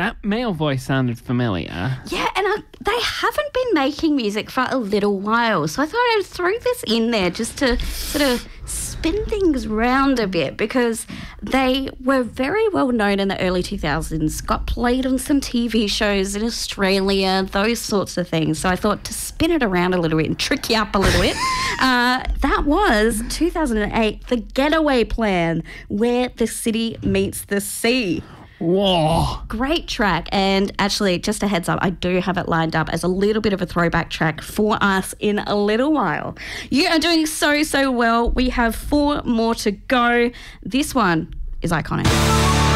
That male voice sounded familiar. Yeah, and they haven't been making music for a little while, so I thought I'd throw this in there just to sort of spin things round a bit, because they were very well known in the early 2000s, got played on some TV shows in Australia, those sorts of things. So I thought to spin it around a little bit and trick you up a little bit, that was 2008, The Getaway Plan, Where the City Meets the Sea. Whoa. Great track. And actually, just a heads up, I do have it lined up as a little bit of a throwback track for us in a little while. You are doing so well. We have 4 more to go. This one is iconic.